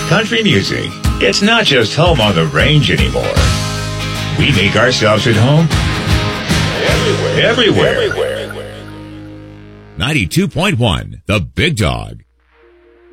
Country music. It's not just home on the range anymore. We make ourselves at home everywhere. 92.1, The Big Dog.